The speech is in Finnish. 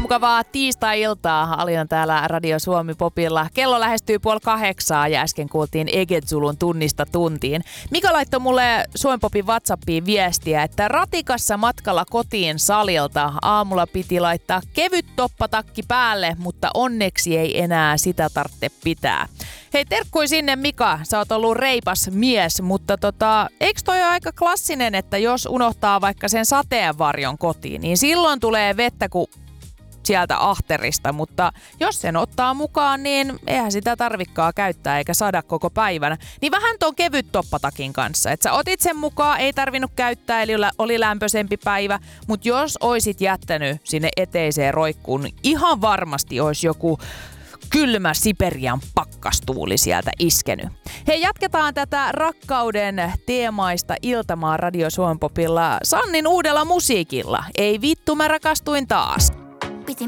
Mukavaa tiistai-iltaa. Alina täällä Radio Suomi Popilla. Kello lähestyy 7:30 ja äsken kuultiin Egezulun tunnista tuntiin. Mika laittoi mulle Suomi Popin WhatsAppiin viestiä, että ratikassa matkalla kotiin salilta aamulla piti laittaa kevyt toppatakki päälle, mutta onneksi ei enää sitä tarvitse pitää. Hei, terkkui sinne Mika, sä oot ollut reipas mies, mutta eikö toi ole aika klassinen, että jos unohtaa vaikka sen sateenvarjon kotiin, niin silloin tulee vettä kuin sieltä ahterista, mutta jos sen ottaa mukaan, niin eihän sitä tarvikkaa käyttää eikä sada koko päivänä. Niin vähän ton kevyt toppatakin kanssa, että sä otit sen mukaan, ei tarvinnut käyttää, eli oli lämpöisempi päivä, mutta jos oisit jättänyt sinne eteiseen roikkuun, niin ihan varmasti olisi joku kylmä Siperian pakkastuuli sieltä iskenyt. Hei, jatketaan tätä rakkauden teemaista iltamaa Radio Suomi Popilla Sannin uudella musiikilla. Ei vittu, mä rakastuin taas.